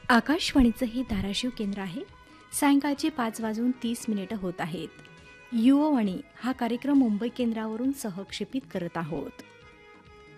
आकाशवाणीचं हे धाराशिव केंद्र आहे. सायंकाळचे 5:30 होत आहेत. युववाणी हा कार्यक्रम मुंबई केंद्रावरून सहक्षेपित करत आहोत.